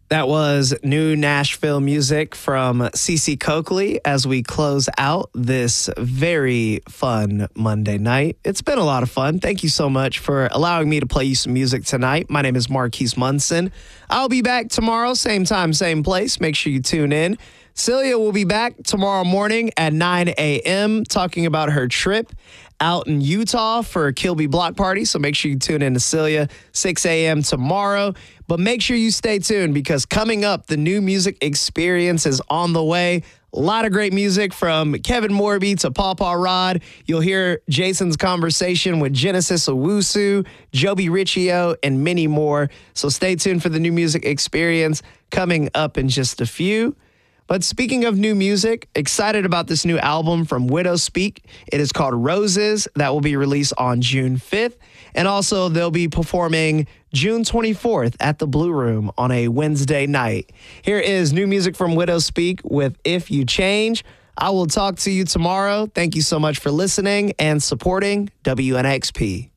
That was new Nashville music from Cece Coakley as we close out this very fun Monday night. It's been a lot of fun. Thank you so much for allowing me to play you some music tonight. My name is Marquise Munson. I'll be back tomorrow, same time, same place. Make sure you tune in. Celia will be back tomorrow morning at 9 a.m. talking about her trip out in Utah for a Kilby Block Party. So make sure you tune in to Celia, 6 a.m. tomorrow. But make sure you stay tuned because coming up, the new music experience is on the way. A lot of great music from Kevin Morby to Pawpaw Rod. You'll hear Jason's conversation with Genesis Owusu, Joby Riccio, and many more. So stay tuned for the new music experience coming up in just a few. But speaking of new music, excited about this new album from Widow Speak. It is called Roses. That will be released on June 5th. And also they'll be performing June 24th at the Blue Room on a Wednesday night. Here is new music from Widow Speak with If You Change. I will talk to you tomorrow. Thank you so much for listening and supporting WNXP.